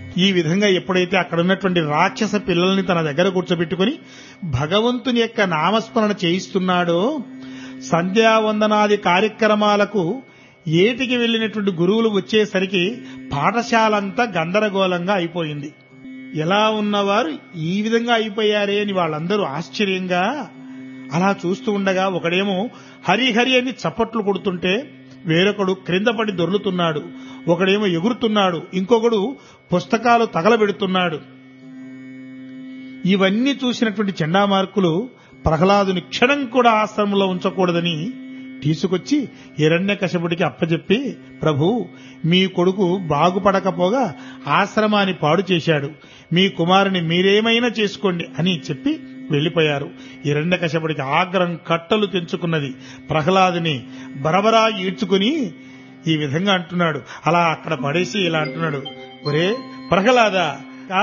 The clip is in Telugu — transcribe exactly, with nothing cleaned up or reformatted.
ఈ విధంగా ఎప్పుడైతే అక్కడ ఉన్నటువంటి రాక్షస పిల్లల్ని తన దగ్గర కూర్చోబెట్టుకుని భగవంతుని యొక్క నామస్మరణ చేయిస్తున్నాడో, సంధ్యావందనాది కార్యక్రమాలకు ఏటికి వెళ్లినటువంటి గురువులు వచ్చేసరికి పాఠశాలంతా గందరగోళంగా అయిపోయింది. ఎలా ఉన్నవారు ఈ విధంగా అయిపోయారే అని వాళ్ళందరూ ఆశ్చర్యంగా అలా చూస్తూ ఉండగా, ఒకడేమో హరిహరి అని చప్పట్లు కొడుతుంటే వేరొకడు క్రింద పడి దొర్లుతున్నాడు, ఒకడేమో ఎగురుతున్నాడు, ఇంకొకడు పుస్తకాలు తగలబెడుతున్నాడు. ఇవన్నీ చూసినటువంటి చండామార్కులు ప్రహ్లాదుని క్షణం కూడా ఆశ్రమంలో ఉంచకూడదని తీసుకొచ్చి హిరణ్యకశపుడికి అప్పచెప్పి, ప్రభు, మీ కొడుకు బాగుపడకపోగా ఆశ్రమాన్ని పాడు చేశాడు, మీ కుమారుని మీరేమైనా చేసుకోండి అని చెప్పి వెళ్లిపోయారు. హిరణ్యకశపుడికి ఆగ్రహం కట్టలు తెంచుకున్నది. ప్రహ్లాదుని బరబరా ఈడ్చుకుని ఈ విధంగా అంటున్నాడు, అలా అక్కడ పడేసి ఇలా అంటున్నాడు, ఒరే ప్రహ్లాద,